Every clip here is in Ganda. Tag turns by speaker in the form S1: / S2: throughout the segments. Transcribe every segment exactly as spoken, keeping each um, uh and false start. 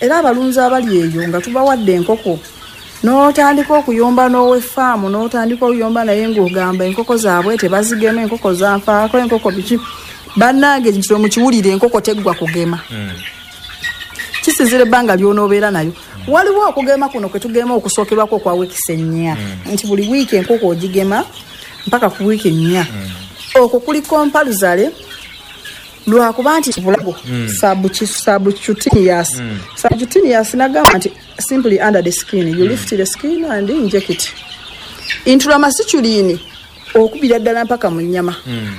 S1: era abalunzi abali eyo nga tubawadde enkoko n'otandika okuyomba n'owe faamu n'otandika okuyomba naye ng'ogamba enkoko zaabwe tebazigema enkoko zanfaako enkoko biki bannange kino mukiwulire enkoko teggwa kugema kisizira ebbanga ly'onoobeera nayo waliwo okugema kuno kwe tugema okusookerwako okwa wiiki ennya nti buli wiiki enkoko ogigema mpaka ku wiiki ennya okwo kuli compulsory lwakuba nti bulago subcutaneous subcutaneous nagamba nti simply under the skin you lift the skin and inject it intramusculine okubira ddala mpaka mu nnyama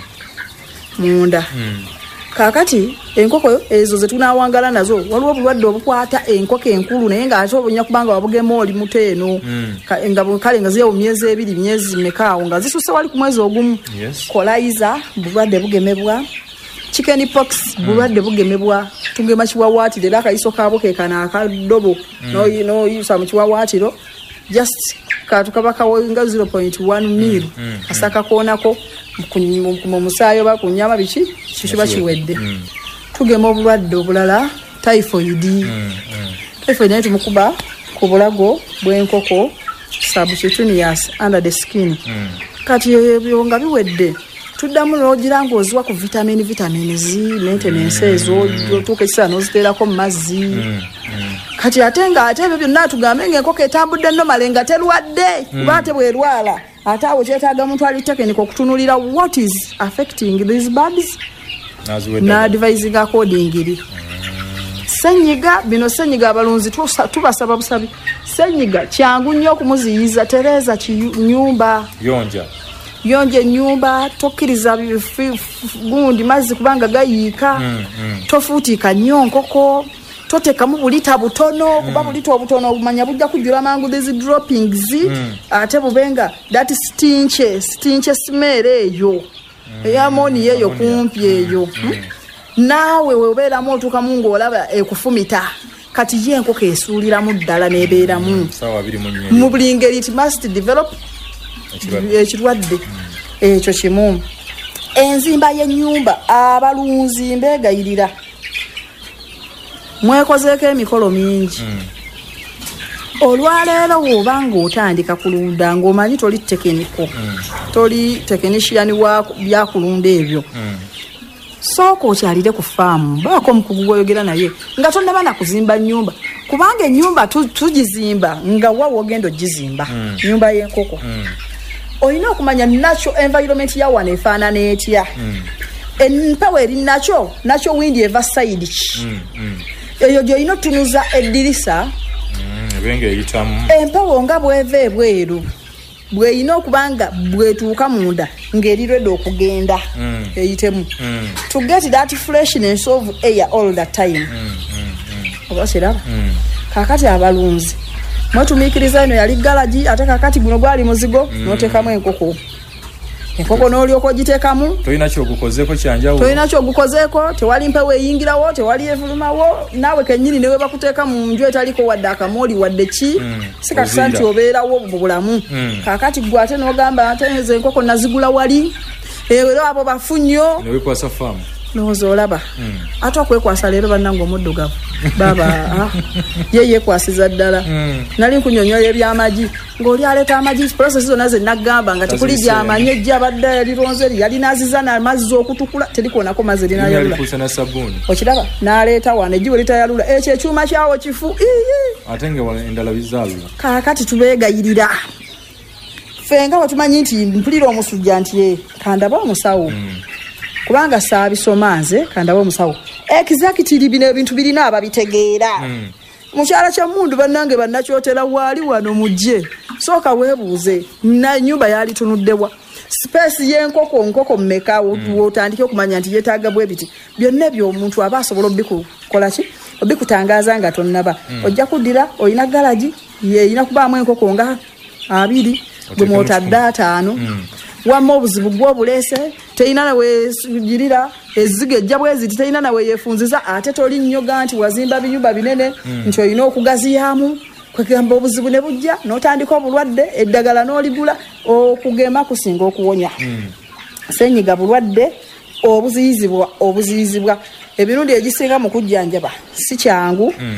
S1: munda kakati enkoko ezo zetunawangala nazo waliwo obulwadde obukwata enkoko enkulu naye nga ate obunya kubanga wabugema oli muteeno nga kale nga ziyawo myezi ebiri myezi mekaawo nga zisusse wali ku mwezi ogumu kolaiza bulwadde bugemebwa chicken pox bulwadde bugemebwa tugema kiwawaatiro era akayiso kaabo kekana akadobo noyusa mu kiwawaatiro just katukabakawo nga zero point one mil asaka koonako mu musaayi oba ku nnyama biki kikiba kiwedde tugema obulwadde obulala typhoid typhoid naye tumukuba ku bulago bw'enkoko subcutaneous under the skin kati ebyo nga biwedde tuddamu n'ogira ng'oziwa ku vitamini vitamini Z maintenance ezo otuuka ekiseera n'oziteerako mu mazzi kati ate nga ate ebyo byonna tugambe ng'enkoko etambudde nnomale nga terwadde kuba ate bwerwala ate awo kyetaaga muntu ali tekiniko okutunulira what is affecting these birds n'advising accordingly senyiga bino senyiga abalunzi tubasaba busabi senyiga kyangu nnyo okumuziyiza tereeza kinyumba
S2: yonja
S1: yonje nyumba tokkiriza gundi mazzi kubanga gayiika mm, mm. tofuutika nnyo nkoko totekamu bulita butono kuba mm. bulita obutono obumanya bujja kujjula mangu these droppings mm. ate bubenga that stinche stinche smell eyo mm. eyamoni yeyo kumpi eyo mm. mm. naawe webeeramu otuukamu ng'olaba ekufumita kati ye enkoko esuuliramu ddala n'ebeeramu
S2: mm.
S1: mu buli ngeri it must develop ekirwadde ekyo kimu enzimba y'ennyumba abalunzi mbegayirira mwekozeeko emikolo mingi olwaleero woba ng'otandika kulunda ng'omanyi toli tekiniko toli tekinishiyani wa byakulunda ebyo sooka okyalire ku faamu baako omukugu gwoyogera naye nga tonnaba na kuzimba nnyumba kubanga ennyumba tugizimba nga wa wogenda ogizimba nnyumba y'enkoko olina okumanya natural environment ya wano efaanana etya empewo eri nakyo nakyo windi eva side ki eyo gyolina otunuza eddirisa empewo nga bweva ebweru bweyina okubanga bwetuuka munda ng'erirwedde okugenda eyitemu to get that freshness of air all the time oba kiraba kakati abalunzi mwetumiikiriza eno yali galagi ate kakati guno gwali muzigo n'otekamu enkoko enkoko n'olyoka ogiteekamu
S2: tolina kyogukozeeko kyanjawulo
S1: tolina kyogukozeeko tewali mpewo eyingirawo tewali evulumawo naawe kennyini ne we bakuteeka mu nju etaliko wadde akamooli wadde ki si kakisa nti obeerawo mu bulamu kakati gwe ate n'ogamba ate ezo enkoko nazigula wali era abo bafu nnyo
S2: newekwasa faamu
S1: noza olaba ate okwekwasa leero bannange omuddugavu baba ye yekwasiza ddala nali nkunyonyola ebyamagi ng'oli aleeta amagi process zonna ze nagamba nga tekuli gyamanye ejja abadde yalironze yali naziza n'amazzi okutukula terikoonako mazzi linayalula okiraba n'aleeta wano ejjiwe litayalula ekyo ekyuma kyawo kifu
S2: ate nga endala bizaalula
S1: kaakati tubeegayirira ffe nga wetumanyi nti mpulira omusujja nti kandaba omusawo kubanga saabisoma nze kandaba omusawo exactly bino ebintu birina ababitegeera mukyala kya mundu bannange bannakyotera waali wano mujje sooka weebuuze na nyumba yali tunuddewa space y'enkoko nkoko mmeka wotandike okumanya nti yeetaaga bwe biti byonna ebyo omuntu aba asobola obikukola ki obikutangaaza nga tonnaba ojja kuddira olina galagi yeeyina kubaamu enkoko nga abiri gwe mwotadde ataano wamma obuzibu gw'obuleese teyina nawe girira ezziga ejja bweziti teyina nawe yeefunziza ate toli nnyoga nti wazimba binyumba binene nti olina okugaziyamu kwegamba obuzibu ne bujja n'otandika obulwadde eddagala n'oligula okugema kusinga okuwonya senyiga bulwadde obuziyizibwa obuziyizibwa emirundi egisinga mu kujjanjaba si kyangu